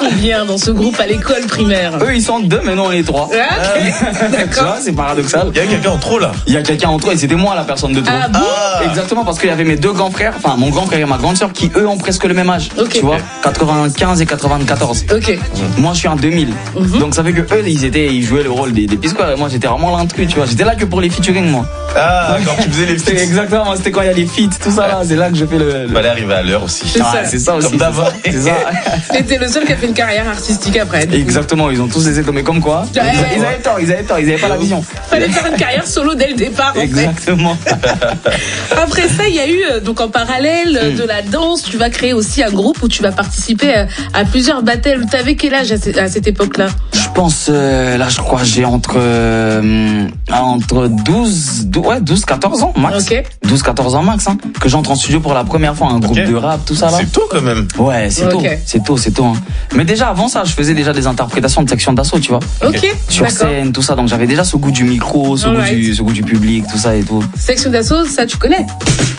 combien dans ce groupe à l'école primaire? Eux, ils sont 2, mais nous, on est 3. Ah, okay. Tu vois, c'est paradoxal. Il y a quelqu'un en trop là. Il y a quelqu'un en trop et c'était moi la personne de trop. Ah bon? Exactement, parce qu'il y avait mes 2 grands frères, enfin mon grand frère et ma grande sœur, qui eux ont presque le même âge. Okay. Tu vois, 95 et 94. Ok. Moi, je suis en 2000. Donc ça fait que eux, ils jouaient le rôle des piscoires et moi, j'étais vraiment l'intrus, tu vois. J'étais là que pour les featuring, moi. Ah, quand tu faisais les feats. Exactement, c'était quand il y a les feats, tout ça là, c'est là que je fais le. Fallait arriver à l'heure aussi. C'est ça aussi. Comme d'avant. C'est ça. Et t'es le seul qui a fait une carrière artistique après. Exactement, ils ont tous essayé de tomber comme quoi. Ils avaient tort, ils avaient pas la vision. Fallait faire une carrière solo dès le départ. Exactement. Après ça, il y a eu donc en parallèle de la danse, tu vas créer aussi un groupe où tu vas participer à plusieurs battles. T'avais quel âge à cette époque-là? Je pense là, je crois j'ai entre 12, 14 ans max. Ok. 12-14 ans max, hein, que j'entre en studio pour la première fois, un groupe de rap, tout ça là. C'est tôt quand même. Ouais, c'est tôt, c'est tôt. Hein. Mais déjà avant ça, je faisais déjà des interprétations de section d'assaut, tu vois. Ok. Sur scène, tout ça, donc j'avais déjà ce goût du micro, ce goût du public, tout ça et tout. Section d'assaut, ça tu connais?